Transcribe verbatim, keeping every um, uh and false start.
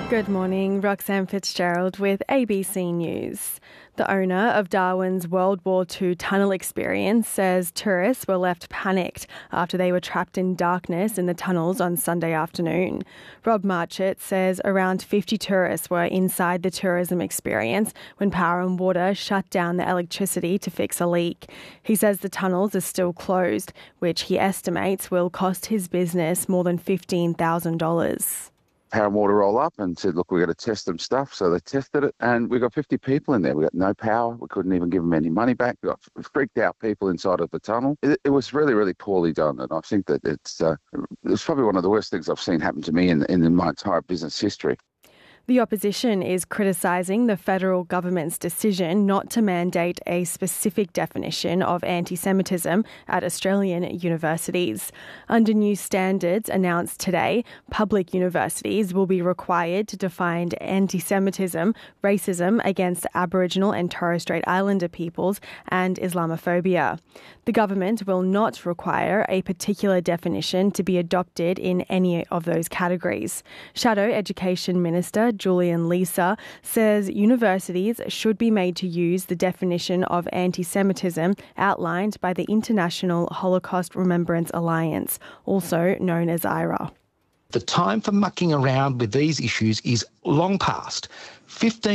Good morning, Roxanne Fitzgerald with A B C News. The owner of Darwin's World War Two tunnel experience says tourists were left panicked after they were trapped in darkness in the tunnels on Sunday afternoon. Rob Marchett says around fifty tourists were inside the tourism experience when Power and Water shut down the electricity to fix a leak. He says the tunnels are still closed, which he estimates will cost his business more than fifteen thousand dollars. Power and Water roll up and said, look, we've got to test some stuff. So they tested it and we got fifty people in there. We got no power. We couldn't even give them any money back. We got freaked out people inside of the tunnel. It, it was really, really poorly done. And I think that it's uh, it's probably one of the worst things I've seen happen to me in, in my entire business history. The opposition is criticising the federal government's decision not to mandate a specific definition of anti-Semitism at Australian universities. Under new standards announced today, public universities will be required to define anti-Semitism, racism against Aboriginal and Torres Strait Islander peoples, and Islamophobia. The government will not require a particular definition to be adopted in any of those categories. Shadow Education Minister Julian Leeser says universities should be made to use the definition of anti-Semitism outlined by the International Holocaust Remembrance Alliance, also known as I R A. The time for mucking around with these issues is long past. fifteen